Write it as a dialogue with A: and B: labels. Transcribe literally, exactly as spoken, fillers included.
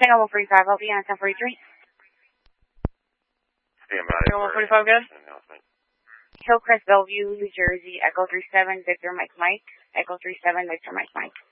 A: Tango one forty-five, I'll be on ten forty-three.
B: Tango one forty-five, good?
A: Hillcrest, Bellevue, New Jersey, Echo three seven, Victor Mike Mike, Echo three seven, Victor Mike Mike.